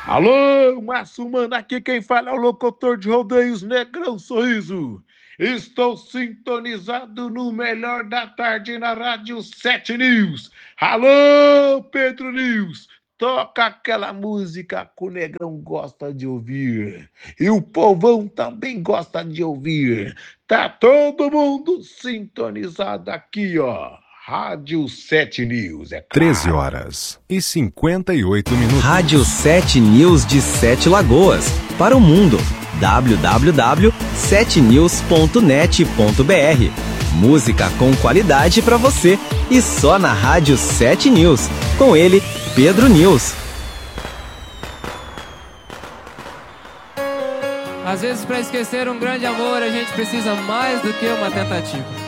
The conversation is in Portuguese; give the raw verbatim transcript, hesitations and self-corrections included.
Alô, Massumana, aqui quem fala é o locutor de rodeios Negrão Sorriso. Estou sintonizado no melhor da tarde na Rádio sete News. Alô, Pedro News, toca aquela música que o Negrão gosta de ouvir. E o povão também gosta de ouvir. Tá todo mundo sintonizado aqui, ó. Rádio sete News, é treze claro. horas e cinquenta e oito minutos. Rádio sete News de Sete Lagoas. Para o mundo. w w w ponto sete news ponto net ponto b r. Música com qualidade para você. E só na Rádio sete News. Com ele, Pedro News. Às vezes, para esquecer um grande amor, a gente precisa mais do que uma tentativa.